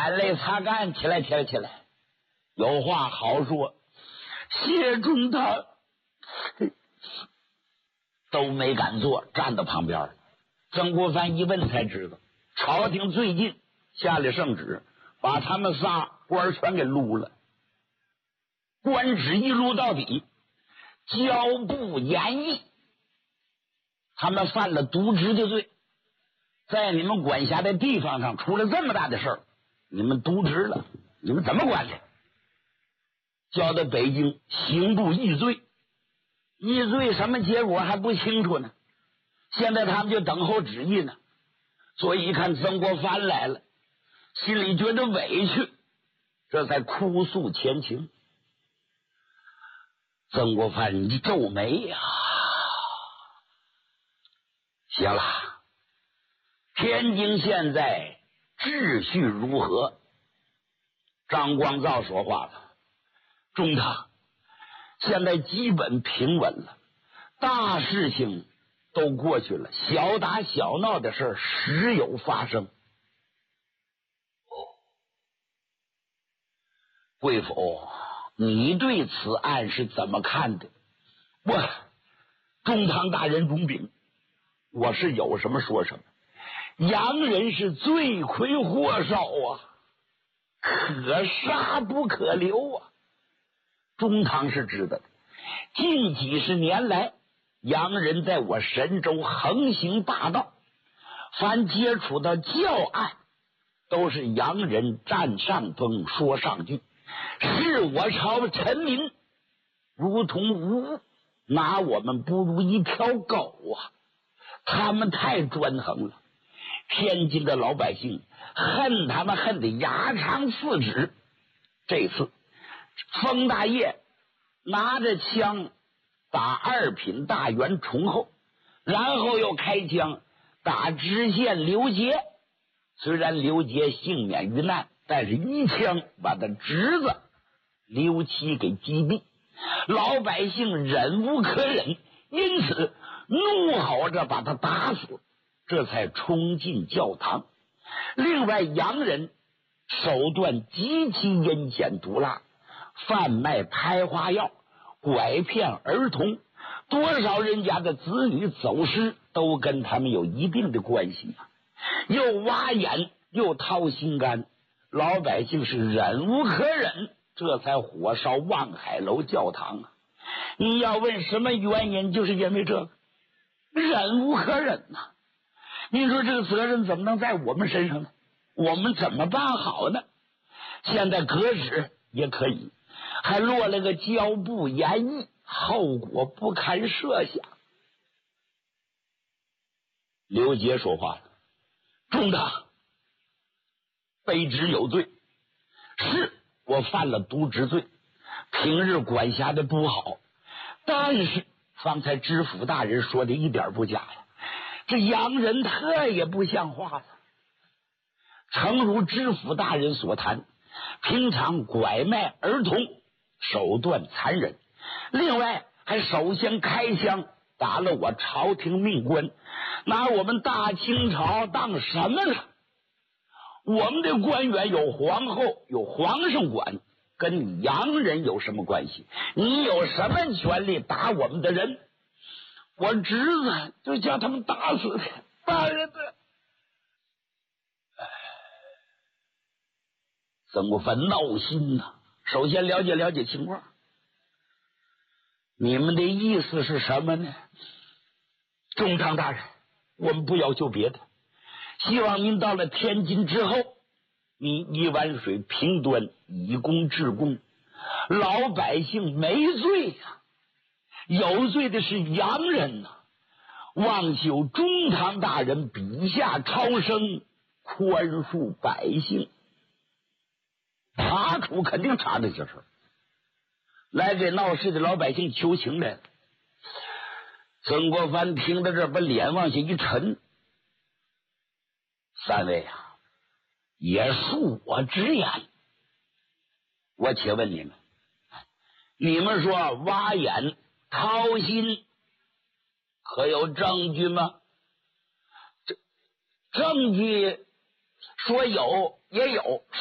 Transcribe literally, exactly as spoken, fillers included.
眼泪擦干，起来起来起来，有话好说。谢中堂都没敢坐，站到旁边。曾国藩一问才知道，朝廷最近下了圣旨，把他们仨官全给撸了，官职一撸到底，交部严役，他们犯了渎职的罪，在你们管辖的地方上出了这么大的事儿，你们渎职了，你们怎么管的？交到北京刑部议罪，议罪什么结果还不清楚呢，现在他们就等候旨意呢。所以一看曾国藩来了，心里觉得委屈，这才哭诉前情。曾国藩一皱眉呀、啊，行了，天津现在秩序如何？张光造说话了，中堂现在基本平稳了，大事情都过去了，小打小闹的事时有发生。贵府，你对此案是怎么看的？我中堂大人容禀，我是有什么说什么。洋人是罪魁祸首啊，可杀不可留啊。中堂是知道的，近几十年来，洋人在我神州横行霸道，凡接触到教案，都是洋人占上风说上句，视我朝臣民如同无物，拿我们不如一条狗啊！他们太专横了，天津的老百姓恨他们恨得牙长四指。这次封大业拿着枪打二品大员崇厚，然后又开枪打知县刘杰。虽然刘杰幸免于难，但是一枪把他侄子刘七给击毙，老百姓忍无可忍，因此怒吼着把他打死，这才冲进教堂。另外洋人手段极其阴险毒辣，贩卖拍花药，拐骗儿童，多少人家的子女走失都跟他们有一定的关系啊！又挖眼又掏心肝，老百姓是忍无可忍，这才火烧望海楼教堂啊！你要问什么原因，就是因为这个忍无可忍呐、啊！您说这个责任怎么能在我们身上呢？我们怎么办好呢？现在革职也可以，还落了个交部严役，后果不堪设想。刘杰说话了，中堂卑职有罪，是我犯了渎职罪，平日管辖的不好，但是方才知府大人说的一点不假呀，这洋人特也不像话了。诚如知府大人所谈，平常拐卖儿童，手段残忍，另外还首先开枪打了我朝廷命官，拿我们大清朝当什么呢？我们的官员有皇后有皇上管，跟你洋人有什么关系？你有什么权利打我们的人？我侄子就叫他们打死的，大人的。曾国藩闹心呐、啊！首先了解了解情况，你们的意思是什么呢？中堂大人，我们不要求别的，希望您到了天津之后，你一碗水平端，以公治公，老百姓没罪呀、啊，有罪的是洋人呐、啊！望求中堂大人笔下超生，宽恕百姓。查处肯定查这些事儿，来给闹事的老百姓求情来了。曾国藩听到这，把脸往下一沉。三位啊，也恕我直言。我且问你们，你们说挖眼掏心，可有证据吗？这证据说有也有。